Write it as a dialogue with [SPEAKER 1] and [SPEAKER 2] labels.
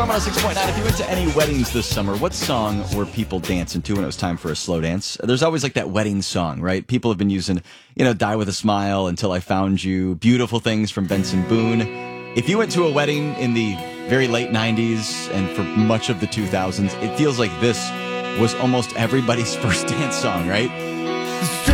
[SPEAKER 1] I'm on a 6.9. If you went to any weddings this summer, what song were people dancing to when it was time for a slow dance? There's always like that wedding song, right? People have been using, Die With a Smile, Until I Found You, Beautiful Things from Benson Boone. If you went to a wedding in the very late 90s and for much of the 2000s, it feels like this was almost everybody's first dance song, right?